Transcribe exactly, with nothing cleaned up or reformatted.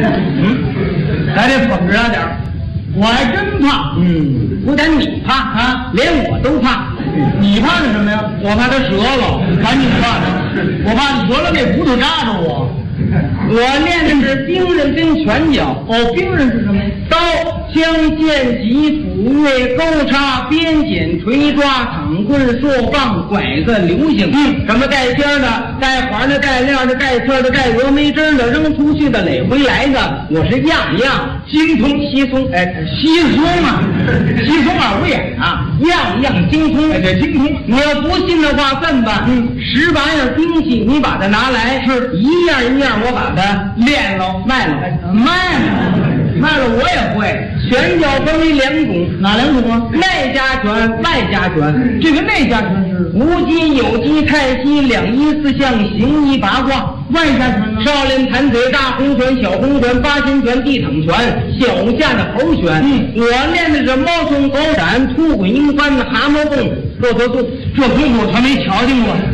嗯，咱这捧着点儿，我还真怕。 嗯，不但你怕啊， 连我都怕。 你怕是什么呀？ 我怕他折了， 赶紧怕他！我怕你折了那骨头扎着我。 我练的是兵刃跟拳脚。 哦，兵刃是什么呀？ 刀、枪、剑、戟、斧、钺、钩叉、鞭锏、锤抓、躺棍、槊棒、拐子、流星。 嗯， 什么带尖的、带环的、带链的、带刺的、带峨眉针的、扔出去的、垒回来的，我是样样精通。稀松，哎， 稀松啊，稀松耳不眼啊， 样样精通。 哎，这精通。 你要不信的话，笨吧， 嗯， 十八样兵器，你把它拿来， 是一样一样，我把它练喽， 卖了， 卖了，卖了，我也会。 拳脚分为两种， 哪两种啊？ 内家拳、外家拳。 这个内家拳是无击、有击、太极、两仪四象、形意八卦。 外家拳呢？ 少林弹腿、大红拳、小红拳、八仙拳、地躺拳、小架的猴拳。 嗯， 我练的是猫冲、狗闪、秃滚、鹰翻、蛤蟆蹦、骆驼肚。 这功夫他没瞧见过。